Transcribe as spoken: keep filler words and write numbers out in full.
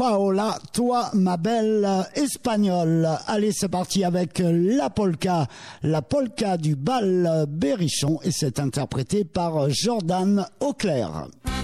Paola, toi ma belle espagnole. Allez, c'est parti avec la polka, la polka du bal Berrichon et c'est interprété par Jordan Auclair.